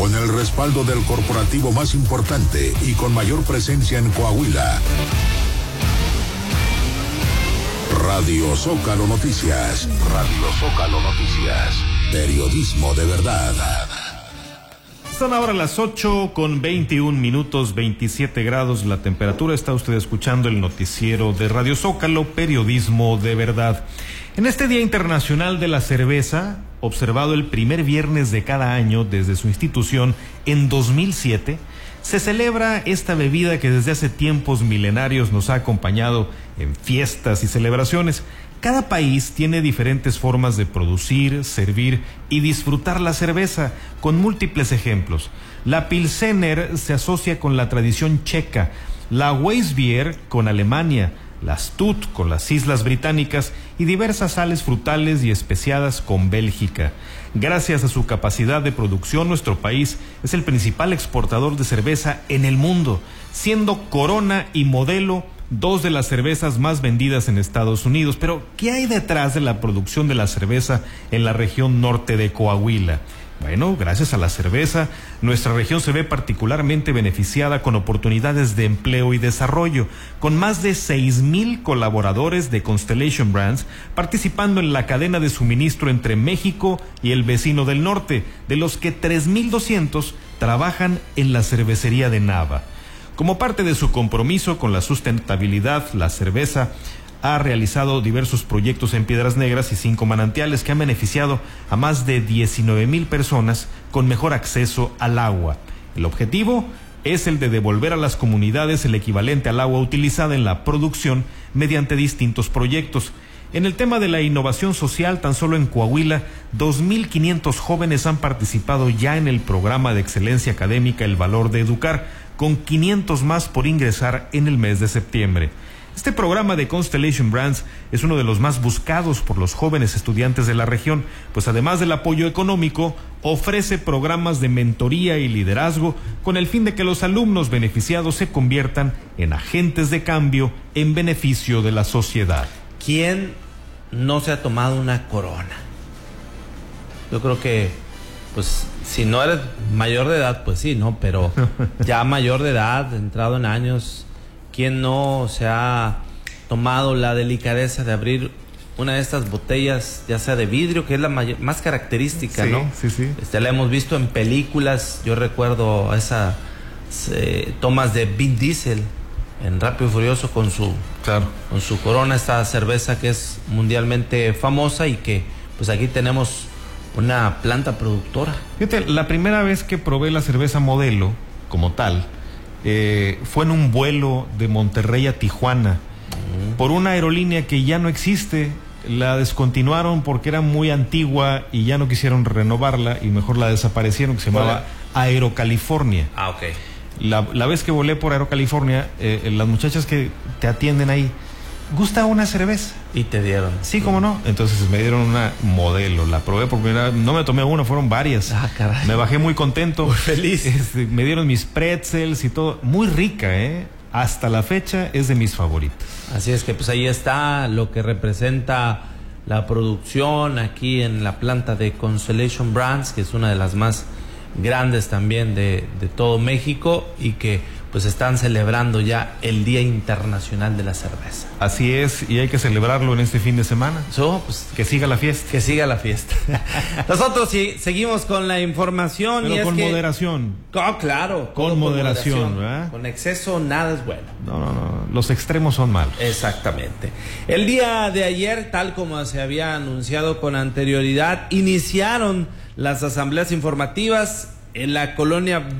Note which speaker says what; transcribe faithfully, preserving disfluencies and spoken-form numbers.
Speaker 1: Con el respaldo del corporativo más importante y con mayor presencia en Coahuila. Radio Zócalo Noticias. Radio Zócalo Noticias. Periodismo de verdad.
Speaker 2: Son ahora las ocho con veintiún minutos, veintisiete grados la temperatura. Está usted escuchando el noticiero de Radio Zócalo, Periodismo de verdad. En este Día Internacional de la Cerveza, observado el primer viernes de cada año desde su institución en dos mil siete, se celebra esta bebida que desde hace tiempos milenarios nos ha acompañado en fiestas y celebraciones. Cada país tiene diferentes formas de producir, servir y disfrutar la cerveza, con múltiples ejemplos. La Pilsener se asocia con la tradición checa, la Weissbier con Alemania, la Stut con las Islas Británicas y diversas sales frutales y especiadas con Bélgica. Gracias a su capacidad de producción, nuestro país es el principal exportador de cerveza en el mundo, siendo Corona y Modelo dos de las cervezas más vendidas en Estados Unidos. Pero, ¿qué hay detrás de la producción de la cerveza en la región norte de Coahuila? Bueno, gracias a la cerveza, nuestra región se ve particularmente beneficiada con oportunidades de empleo y desarrollo, con más de seis mil colaboradores de Constellation Brands participando en la cadena de suministro entre México y el vecino del norte, de los que tres mil doscientos trabajan en la cervecería de Nava. Como parte de su compromiso con la sustentabilidad, la cerveza ha realizado diversos proyectos en Piedras Negras y cinco manantiales que han beneficiado a más de diecinueve mil personas con mejor acceso al agua. El objetivo es el de devolver a las comunidades el equivalente al agua utilizada en la producción mediante distintos proyectos. En el tema de la innovación social, tan solo en Coahuila, dos mil quinientos jóvenes han participado ya en el programa de excelencia académica El Valor de Educar, con quinientos más por ingresar en el mes de septiembre. Este programa de Constellation Brands es uno de los más buscados por los jóvenes estudiantes de la región, pues además del apoyo económico, ofrece programas de mentoría y liderazgo con el fin de que los alumnos beneficiados se conviertan en agentes de cambio en beneficio de la sociedad.
Speaker 3: ¿Quién no se ha tomado una Corona? Yo creo que, pues, si no eres mayor de edad, pues sí, ¿no? Pero ya mayor de edad, entrado en años, ¿quién no se ha tomado la delicadeza de abrir una de estas botellas, ya sea de vidrio, que es la mayor, más característica,
Speaker 2: sí,
Speaker 3: ¿no?
Speaker 2: Sí, sí.
Speaker 3: Este, la hemos visto en películas. Yo recuerdo esas eh, tomas de Vin Diesel en Rápido y Furioso con su,
Speaker 2: claro,
Speaker 3: con su Corona, esta cerveza que es mundialmente famosa y que pues aquí tenemos una planta productora.
Speaker 2: Fíjate, la primera vez que probé la cerveza Modelo como tal, Eh, fue en un vuelo de Monterrey a Tijuana, uh-huh, por una aerolínea que ya no existe. La descontinuaron porque era muy antigua y ya no quisieron renovarla y mejor la desaparecieron, que se llamaba Aerocalifornia.
Speaker 3: Ah, ok.
Speaker 2: La, la vez que volé por Aerocalifornia, eh, las muchachas que te atienden ahí, ¿gusta una cerveza?
Speaker 3: Y te dieron.
Speaker 2: Sí, cómo no. Entonces me dieron una Modelo, la probé por primera vez, no me tomé una, fueron varias.
Speaker 3: Ah, caray.
Speaker 2: Me bajé muy contento.
Speaker 3: Muy feliz.
Speaker 2: Este, me dieron mis pretzels y todo, muy rica, ¿eh? Hasta la fecha es de mis favoritas.
Speaker 3: Así es que pues ahí está lo que representa la producción aquí en la planta de Constellation Brands, que es una de las más grandes también de, de todo México y que pues están celebrando ya el Día Internacional de la Cerveza.
Speaker 2: Así es, y hay que celebrarlo en este fin de semana.
Speaker 3: So, pues,
Speaker 2: que siga la fiesta.
Speaker 3: Que siga la fiesta. Nosotros sí, seguimos con la información.
Speaker 2: Pero
Speaker 3: y
Speaker 2: con
Speaker 3: es que,
Speaker 2: moderación.
Speaker 3: Oh, claro.
Speaker 2: Con moderación,
Speaker 3: moderación,
Speaker 2: ¿verdad?
Speaker 3: Con exceso nada es bueno.
Speaker 2: No, no, no. Los extremos son malos.
Speaker 3: Exactamente. El día de ayer, tal como se había anunciado con anterioridad, iniciaron las asambleas informativas en la colonia